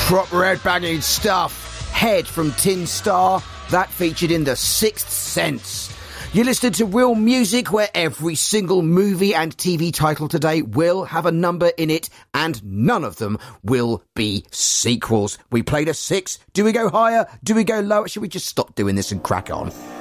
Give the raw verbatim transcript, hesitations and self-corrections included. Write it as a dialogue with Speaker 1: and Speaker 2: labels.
Speaker 1: Proper headbanging stuff. Head from Tin Star. That featured in The Sixth Sense. You listened to Real Music, where every single movie and T V title today will have a number in it, and none of them will be sequels. We played a six. Do we go higher? Do we go lower? Should we just stop doing this and crack on?